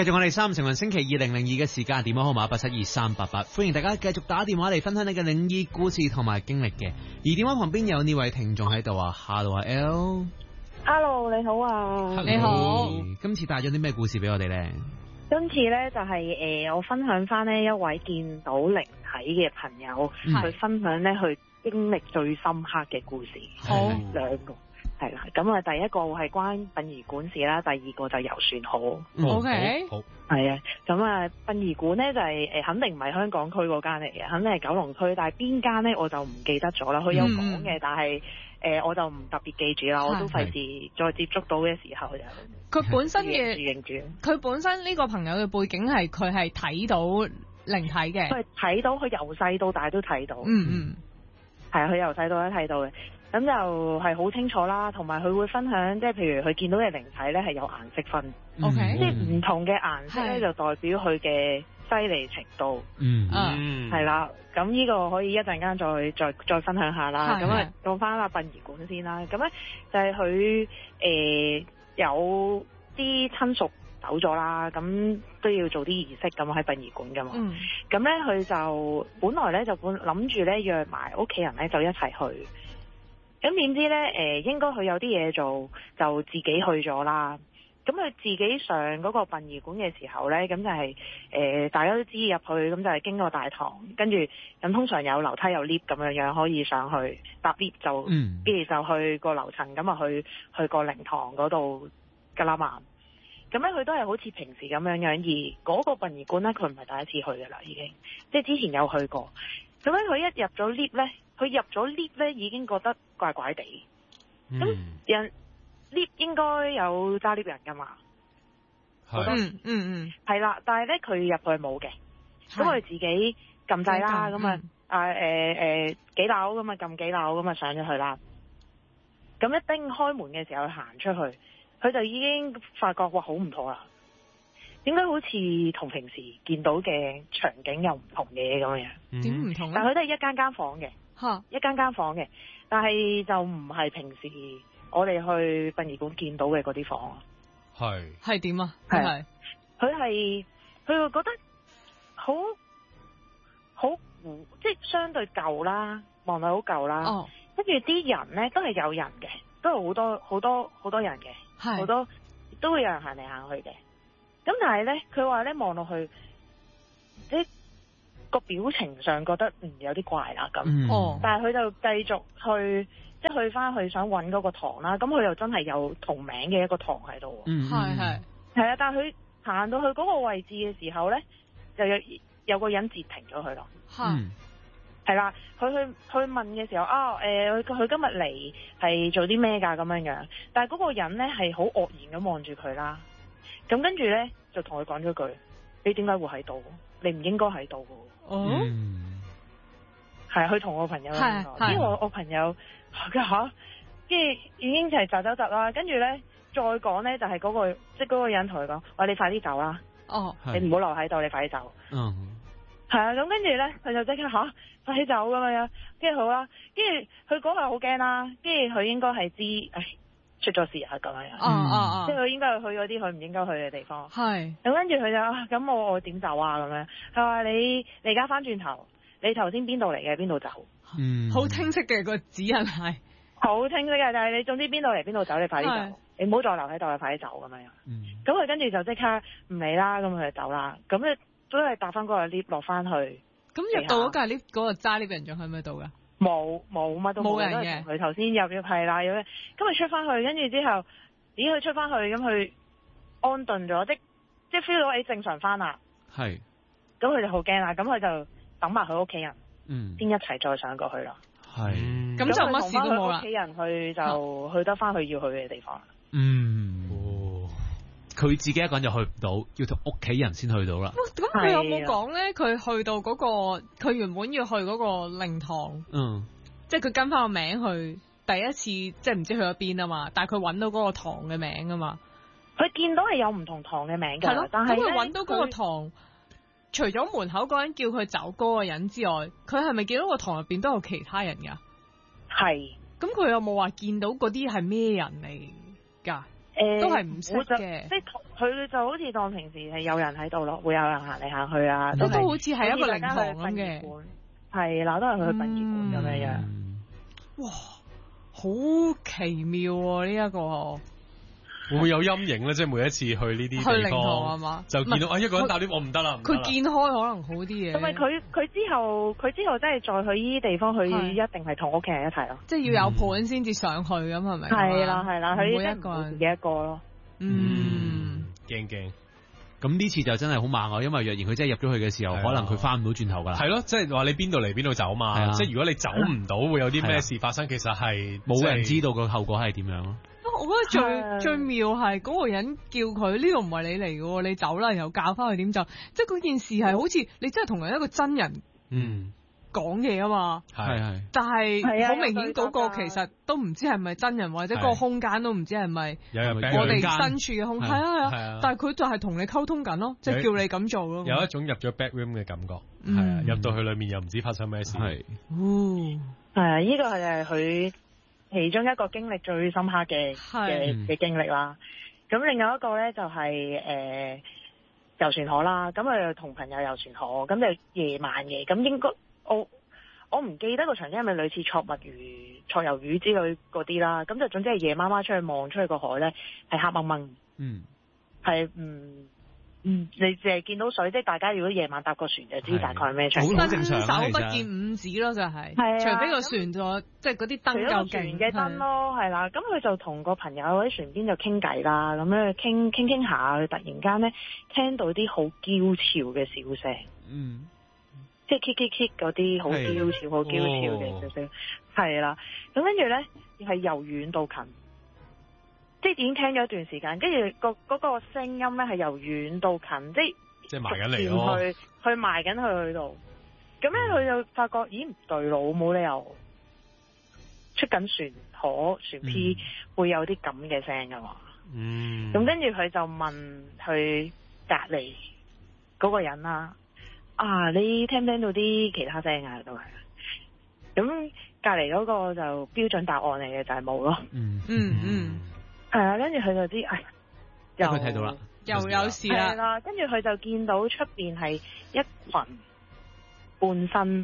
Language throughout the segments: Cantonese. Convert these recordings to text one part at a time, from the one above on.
繼續我哋三成運星期2002嘅時間，電話號碼872388，歡迎大家繼續打電話嚟分享你嘅靈異故事同埋經歷嘅。而電話旁邊有呢位聽眾喺度啊 ，Hello 啊 L，Hello 你好啊， 你好。 今次帶咗啲咩故事俾我哋咧？ 今次咧就係我分享翻呢一位見到靈體嘅朋友去分享咧佢經歷最深刻嘅故事。 好， 兩個。係啦，咁啊，第一個係關殯儀館事啦，第二個就遊船河。 OK， 好， 係啊，咁啊，殯儀館咧就係肯定唔係香港區嗰間嚟嘅，肯定係九龍區，但係邊間咧我就唔記得咗啦。佢有講嘅，但係我就唔特別記住啦，我都費事再接觸到嘅時候就。 佢本身嘅，佢本身呢個朋友嘅背景係佢係睇到靈體嘅， 佢係睇到，佢由細到大都睇到。 嗯， 係啊，佢由細到大都睇到嘅。咁就係好清楚啦，同埋佢會分享，即係譬如佢見到嘅靈體咧係有顏色分 ，OK， 即係唔同嘅顏色咧就代表佢嘅犀利程度，係啦。咁呢個可以一陣間再分享下啦。咁啊，講翻啦殯儀館先啦。咁咧就係佢有啲親屬走咗啦，咁都要做啲儀式咁喺殯儀館噶嘛。咁咧佢就本來咧就諗住咧約埋屋企人咧就一齊去。咁點知咧？應該佢有啲嘢做，就自己去咗啦。咁佢自己上嗰個殯儀館嘅時候咧，咁就係大家都知入去，咁就係經過大堂，跟住咁通常有樓梯有 lift 咁樣可以上去搭 lift 就，跟住就去個樓層，咁啊去個靈堂嗰度㗎啦嘛。咁咧佢都係好似平時咁樣，而嗰個殯儀館咧，佢唔係第一次去㗎啦，已經即係之前有去過。咁咧佢一入咗 lift 咧。佢入咗 lift 咧，已經覺得怪怪地。咁人 lift 應該有揸 lift 人噶嘛？係啦。但係咧，佢入去冇嘅。咁佢自己撳掣啦，咁幾樓咁啊，撳幾樓咁啊，上咗去啦。咁一叮開門嘅時候，佢行出去，佢就已經發覺哇，好唔妥啦！點解好似同平時見到嘅場景又唔同嘅咁樣？ 點唔同咧？ 但係佢都係一間房嘅。一間房嘅，但係就唔係平時我哋去殯儀館見到嘅嗰啲房啊。 係點啊？ 係佢會覺得好即係相對舊啦，望到好舊啦。跟住啲人咧都係有人嘅，都係好多人嘅，好多都會有人行嚟行去嘅。咁但係咧，佢話咧望落去即個表情上覺得有啲怪啦咁，但係佢就繼續去即係去翻去想揾嗰個堂啦。咁佢又真係有同名嘅一個堂喺度。係啊，但係佢行到去嗰個位置嘅時候咧，就有個人截停咗佢咯。係啦，佢去問嘅時候佢今日嚟係做啲咩㗎咁樣，但係嗰個人咧係好愕然咁望住佢啦。咁跟住咧就同佢講咗句：你點解會喺度？你唔應該喺度嘅。係佢同我朋友講，因為我朋友跟住已經係走啦。跟住咧再講咧就係嗰個即係嗰個人同佢講：喂，你快啲走啦！你唔好留喺度，你快啲走。係啊，咁跟住咧佢就即刻快啲走咁樣。跟住好啦，跟住佢嗰下好驚啦。跟住佢應該係知出咗事啊咁樣。即係佢應該去嗰啲佢唔應該去嘅地方。咁跟住佢就咁我點走啊咁樣？佢話你而家翻轉頭，你頭先邊度嚟嘅？邊度走？ 好清晰嘅個指引係好清晰嘅，但係你總之邊度嚟邊度走，你快啲走，你唔好再留喺度，你快啲走咁樣。咁佢跟住就即刻唔理啦，咁佢就走啦。咁咧都係搭翻嗰個 lift 落翻去。 咁入到嗰架 lift 嗰個揸 lift 人仲喺唔喺度噶？ 冇乜都冇人嘅。佢頭先入咗係啦，咁佢出翻去，跟住之後佢出翻去，咁佢安頓咗，即係 feel 到你正常翻啦。咁佢就好驚啦，咁佢就等埋佢屋企人，先一齊再上過去啦。 咁就乜事都冇啦。 屋企人去就去得翻去要去嘅地方。 佢自己一個人就去唔到，要同屋企人先去到啦。 咁佢有冇講咧？佢去到嗰個，佢原本要去嗰個靈堂，即係佢跟翻個名去，第一次即係唔知去咗邊啊嘛。但係佢揾到嗰個堂嘅名啊嘛。佢見到係有唔同堂嘅名㗎，係咯。但係咁佢揾到嗰個堂，除咗門口嗰人叫佢走嗰個人之外，佢係咪見到個堂入邊都有其他人㗎？係。咁佢有冇話見到嗰啲係咩人嚟㗎？都係唔識嘅， 即係佢就好似當平時係有人喺度咯，會有人行嚟行去啊， 都好似係一個靈堂咁嘅， 係啦，都係去殯儀館咁樣樣。 哇，好奇妙喎！呢一個會唔會有陰影咧？即係每一次去呢啲地方， 去靈堂係嘛， 就見到一個人搭 lift，我唔得啦。 佢見開可能好啲嘅。 咁咪佢之後真係再去呢啲地方，佢一定係同屋企人一齊咯。 即係要有伴先至上去咁係咪？ 係啦，佢每一個人自己一個咯。 驚。 咁呢次就真係好猛啊！因為若然佢真係入咗去嘅時候，可能佢翻唔到轉頭噶啦。 係咯，即係話你邊度嚟邊度走嘛。即係如果你走唔到，會有啲咩事發生，其實係冇人知道個後果係點樣咯。 我覺得最妙係嗰個人叫佢呢度唔係你嚟嘅喎，你走啦，然後教翻佢點走。即係嗰件事係好似你真係同一個真人講嘢啊嘛。 係。 但係好明顯嗰個其實都唔知係咪真人，或者嗰個空間都唔知係咪我哋身處嘅空間。係啊，但係佢就係同你溝通緊咯，即係叫你咁做咯。 有一種入咗 back room 嘅感覺。係啊，入到去裏面又唔知發生咩事。 係。 啊，呢個係佢其中一個經歷最深刻嘅經歷啦。咁另外一個咧就係遊船河啦。咁佢同朋友遊船河，咁就夜晚嘅。咁應該我唔記得個場景係咪類似戳墨魚、戳魷魚之類嗰啲啦。咁就總之係夜媽媽出去望出去個海咧，係黑掹掹。係你淨係見到水，即係大家如果夜晚搭個船就知大概係咩場景。 伸手不見五指咯，就係。係啊。除非個船就即係嗰啲燈夠勁。船嘅燈咯，係啦。咁佢就同個朋友喺船邊就傾偈啦。咁樣傾下，佢突然間咧聽到啲好嬌俏嘅笑聲。即係 kick 嗰啲好嬌俏、好嬌俏嘅笑聲。係啦。咁跟住咧，係由遠到近。即係已經聽咗一段時間，跟住嗰個聲音咧係由遠到近，即係埋緊嚟咯， 去埋緊去度。咁咧佢就發覺，咦唔對路，冇理由出緊船河船 P 會有啲咁嘅聲噶嘛。咁跟住佢就問佢隔離嗰個人啦，你聽唔聽到啲其他聲啊？都係。咁隔離嗰個就標準答案嚟嘅，就係冇咯。係啊，跟住佢就知，又佢睇到啦， 又有事啦。 係啦，跟住佢就見到出邊係一群半身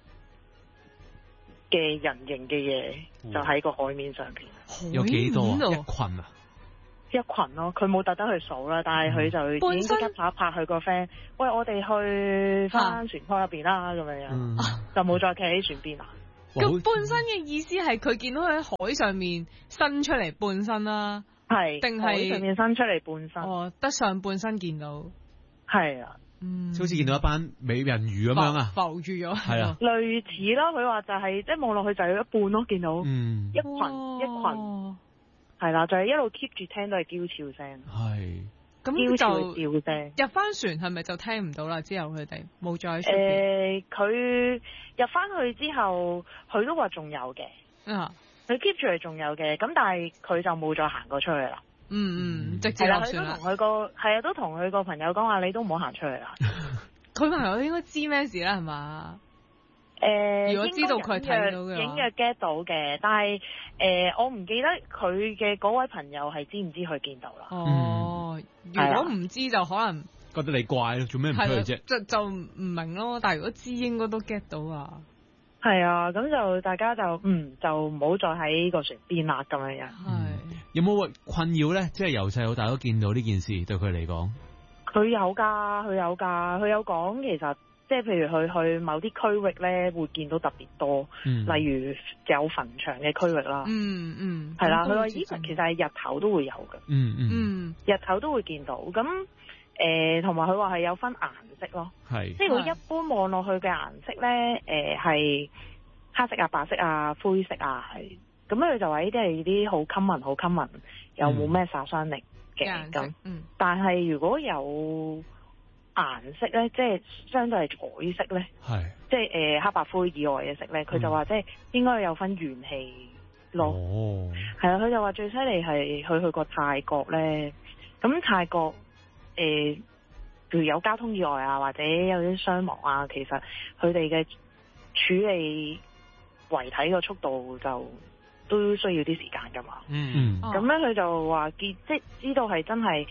嘅人形嘅嘢，就喺個海面上邊。 有幾多啊？一群啊？ 一群咯，佢冇特登去數啦，但係佢就已經即刻拍一拍佢個 friend，喂，我哋去翻船艙入邊啦，咁樣就冇再企喺船邊啦。 咁半身嘅意思係佢見到佢喺海上面伸出嚟半身啦， 係定係海上面伸出嚟半身？ 得上半身見到， 係啊， 好似見到一班美人魚咁樣啊， 浮住咗， 係啊， 類似啦。佢話就係即係望落去就係一半咯，見到一群，係啦，就係一路 keep 住聽到係嬌俏聲， 係。 咁就叫聲入翻船係咪就聽唔到啦？之後佢哋冇再喺出邊。 佢入翻去之後，佢都話仲有嘅。佢 keep 住係仲有嘅，咁但係佢就冇再行過出去啦。 直接落船啦。 都同佢個朋友講話，你都唔好行出去啦。 佢朋友應該知咩事啦，係嘛？如果知道佢睇到嘅話， 影約 get 到嘅，但係我唔記得佢嘅嗰位朋友係知唔知佢見到啦。 如果唔知就可能覺得你怪咯，做咩唔出去啫？ 就唔明咯。但係如果知，應該都 get 到啊。 係啊，咁就大家就唔好再喺個船邊啦，咁樣樣。 有冇困擾咧？即係由細到大都見到呢件事，對佢嚟講。 佢有講其實。即係譬如去某啲區域咧，會見到特別多，例如有墳場嘅區域啦。係啦，佢話其實係日頭都會有嘅。日頭都會見到。咁同埋佢話係有分顏色咯。係。即係佢一般望落去嘅顏色咧，係黑色啊、白色啊、灰色啊，係。咁佢就話呢啲係啲好 common，又冇咩殺傷力嘅咁。但係如果有顏色咧，即係相對係彩色咧，即係黑白灰以外嘅色咧，佢就話即係應該有分元氣咯。係啊，佢就話最犀利係佢去過泰國咧，咁泰國譬如有交通意外啊，或者有啲傷亡啊，其實佢哋嘅處理遺體嘅速度就都需要啲時間噶嘛。咁咧佢就話即係知道係真係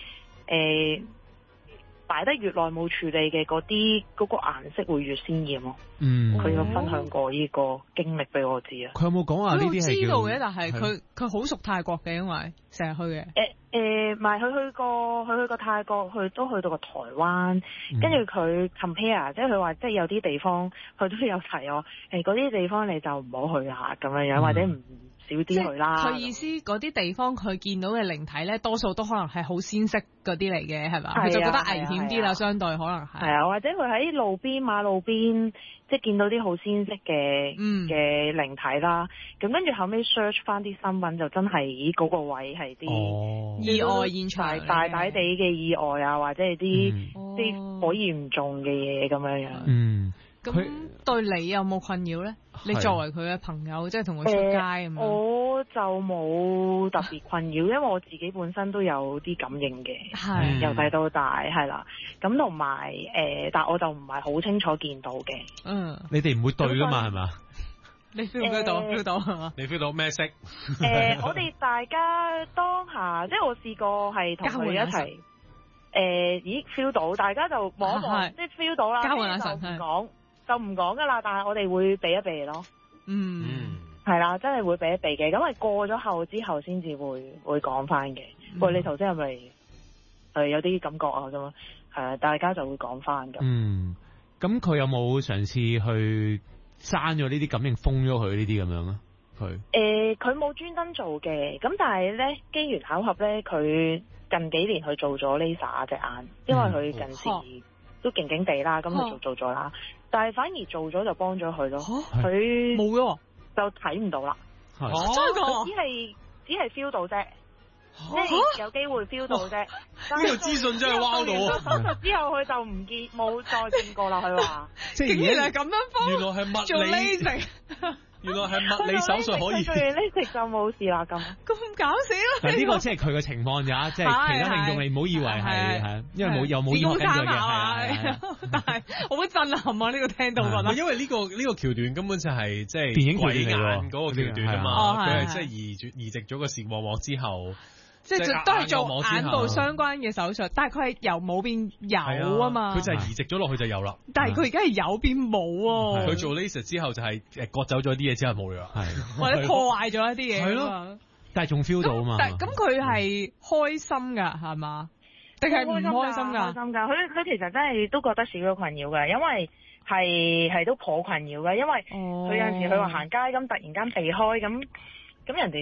擺得越耐冇處理嘅嗰個顏色會越鮮豔咯。佢有分享過呢個經歷俾我知啊。 佢有冇講話呢啲係知道嘅？但係佢好熟泰國嘅，因為成日去嘅。 唔係佢去過泰國，都去到過台灣，跟住佢 compare， 即係佢話即係有啲地方佢都有提我，嗰啲地方你就唔好去下咁樣樣，或者唔少啲去啦。 佢意思嗰啲地方佢見到嘅靈體咧，多數都可能係好鮮色嗰啲嚟嘅，係嘛？佢就覺得危險啲啦，相對可能係。係啊， 或者佢喺馬路邊，即係見到啲好鮮色嘅靈體啦。咁跟住後尾 search 翻啲新聞，就真係嗰個位係啲意外現場， 大地嘅意外啊，或者係啲火嚴重嘅嘢咁樣樣。 咁對你有冇困擾咧？你作為佢嘅朋友，即係同佢出街咁樣。 我就冇特別困擾，因為我自己本身都有啲感應嘅，由細到大係啦。咁同埋但我就唔係好清楚見到嘅。 你哋唔會對㗎嘛？係嘛？ 你 feel 到係嘛？ 你 feel 到咩色？ 我哋大家當下，即係我試過係同佢一齊。咦 feel 到，大家就望一望，即係 feel 到啦。交換眼神就唔講噶啦，但係我哋會避一避咯。係啦，真係會避一避嘅。咁係過咗後之後先至會講翻嘅。喂，你頭先係咪有啲感覺啊？咁樣係啊，大家就會講翻咁。 咁佢有冇嘗試去刪咗呢啲感應，封咗佢呢啲咁樣啊？ 佢冇專登做嘅。咁但係咧，機緣巧合咧，佢近幾年去做咗 laser 隻眼，因為佢近時都勁勁地啦，咁佢就做咗啦。但係反而做咗就幫咗佢咯，佢冇咗就睇唔到啦。 真係㗎？ 只係 feel 到啫，即係有機會 feel 到啫。 呢個資訊真係 wow 到啊！ 手術之後佢就唔見，冇再見過啦。佢話竟然係咁樣幫， 原來係物理。原來係物理手術可以， 做完呢食就冇事啦咁搞笑。 呢個即係佢嘅情況咋，即係其他聽眾你唔好以為係，因為冇醫學根據嘅。 但係好震撼啊！呢個聽到覺得， 因為呢個橋段根本就係即係電影鬼眼嗰個橋段啊嘛，佢係即係移植咗個視網膜之後。 即係都係做眼部相關嘅手術，但係佢係由冇變有啊嘛。 佢就係移植咗落去就有啦。 但係佢而家係有變冇喎。 佢做 laser 之後就係割走咗啲嘢之後冇咗， 或者破壞咗一啲嘢。 係咯，但係仲 feel 到啊嘛。 咁佢係開心㗎係嘛？定係唔開心㗎？ 開心㗎。佢其實真係都覺得少咗困擾㗎，因為係都頗困擾㗎，因為佢有陣時佢話行街咁突然間避開咁人哋。